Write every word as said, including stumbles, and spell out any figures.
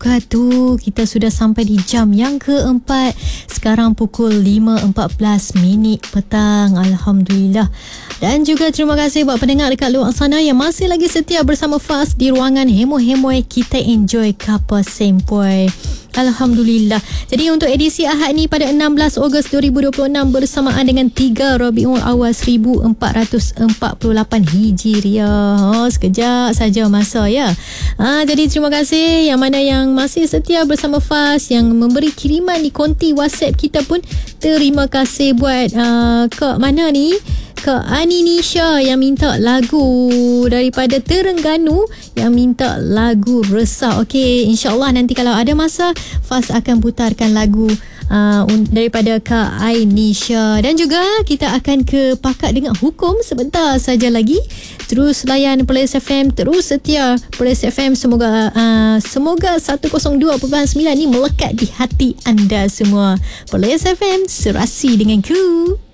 wabarakatuh. Kita sudah sampai di jam yang keempat. Sekarang pukul lima empat belas minit petang. Alhamdulillah. Dan juga terima kasih buat pendengar dekat luar sana yang masih lagi setia bersama Faz di ruangan Hemo-Hemoy Kita Enjoy Kapal Sempoi. Alhamdulillah. Jadi untuk edisi Ahad ni pada enam belas Ogos dua ribu dua puluh enam bersamaan dengan tiga Rabiul Awal seribu empat ratus empat puluh lapan Hijriah. Oh, sekejap saja masa ya. Ha, jadi terima kasih yang mana yang masih setia bersama Faz, yang memberi kiriman di konti WhatsApp kita pun. Terima kasih buat uh, Kak mana ni? Kak Ani Nisha yang minta lagu daripada Terengganu, yang minta lagu Resah. Okey, insyaAllah nanti kalau ada masa Faz akan putarkan lagu uh, daripada Kak Ainisha. Dan juga kita akan ke Pakat Dengar Hukum sebentar saja lagi. Terus layan Perlis F M, terus setia Perlis F M. Semoga uh, semoga seratus dua perpuluhan sembilan ni melekat di hati anda semua. Perlis F M, serasi denganku.